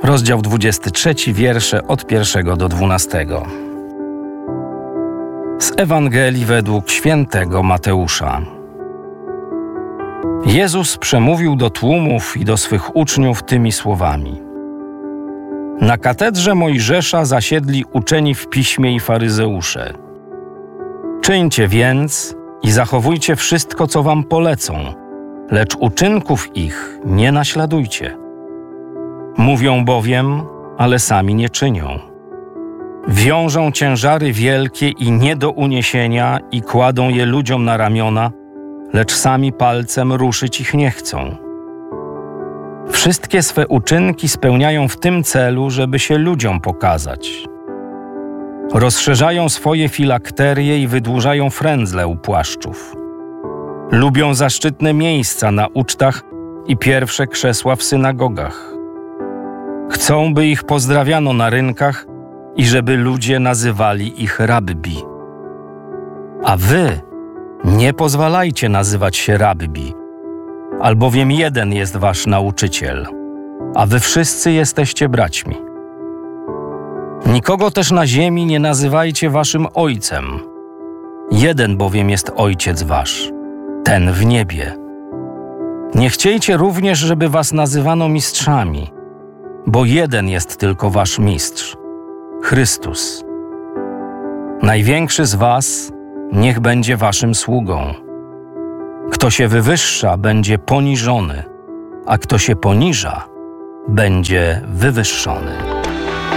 Rozdział 23, wiersze od 1 do 12. Z Ewangelii według świętego Mateusza. Jezus przemówił do tłumów i do swych uczniów tymi słowami. Na katedrze Mojżesza zasiedli uczeni w piśmie i faryzeusze. Czyńcie więc i zachowujcie wszystko, co wam polecą, lecz uczynków ich nie naśladujcie. Mówią bowiem, ale sami nie czynią. Wiążą ciężary wielkie i nie do uniesienia i kładą je ludziom na ramiona, lecz sami palcem ruszyć ich nie chcą. Wszystkie swe uczynki spełniają w tym celu, żeby się ludziom pokazać. Rozszerzają swoje filakterie i wydłużają frędzle u płaszczów. Lubią zaszczytne miejsca na ucztach i pierwsze krzesła w synagogach. Chcą, by ich pozdrawiano na rynkach i żeby ludzie nazywali ich rabbi. A wy nie pozwalajcie nazywać się rabbi, albowiem jeden jest wasz nauczyciel, a wy wszyscy jesteście braćmi. Nikogo też na ziemi nie nazywajcie waszym ojcem. Jeden bowiem jest ojciec wasz, ten w niebie. Nie chciejcie również, żeby was nazywano mistrzami, bo jeden jest tylko wasz mistrz, Chrystus. Największy z was niech będzie waszym sługą. Kto się wywyższa, będzie poniżony, a kto się poniża, będzie wywyższony.